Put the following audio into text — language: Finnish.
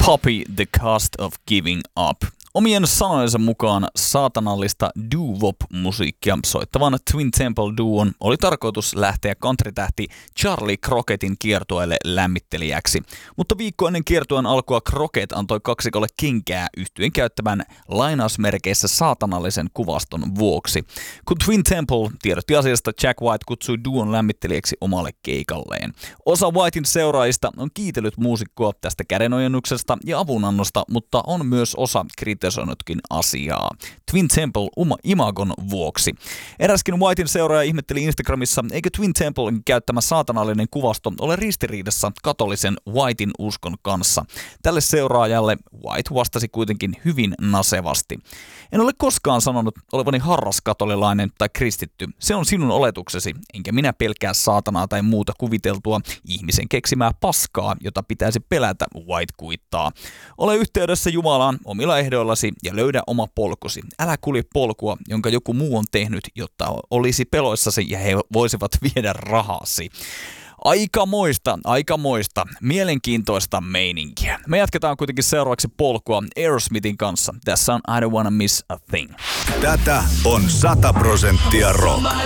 Poppy, The Cost of Giving Up. Omien sanojensa mukaan saatanallista doo-wop-musiikkia soittavan Twin Temple-duon oli tarkoitus lähteä country-tähti Charlie Crocketin kiertueelle lämmittelijäksi. Mutta viikko ennen kiertueen alkua Crockett antoi kaksikolle kenkää yhtyen käyttämän lainausmerkeissä saatanallisen kuvaston vuoksi. Kun Twin Temple tiedotti asiasta, Jack White kutsui duon lämmittelijäksi omalle keikalleen. Osa Whitein seuraajista on kiitellyt muusikkoa tästä kädenojennuksesta ja avunannosta, mutta on myös osa kritisoinutkin asiaa Twin Temple imagon vuoksi. Eräskin Whitein seuraaja ihmetteli Instagramissa, eikö Twin Templen käyttämä saatanallinen kuvasto ole ristiriidassa katolisen Whitein uskon kanssa. Tälle seuraajalle White vastasi kuitenkin hyvin nasevasti. En ole koskaan sanonut olevani harras katolilainen tai kristitty. Se on sinun oletuksesi, enkä minä pelkää saatanaa tai muuta kuviteltua ihmisen keksimää paskaa, jota pitäisi pelätä, White kuittaa. Ole yhteydessä Jumalaan omilla ehdoillasi ja löydä oma polkusi. Älä kulje polkua, jonka joku muu on tehnyt, jotta olisi peloissasi ja he voisivat viedä rahasi. Aikamoista, mielenkiintoista meininkiä. Me jatketaan kuitenkin seuraavaksi polkua Aerosmithin kanssa. Tässä on I Don't Wanna Miss a Thing. Tätä on 100% rock.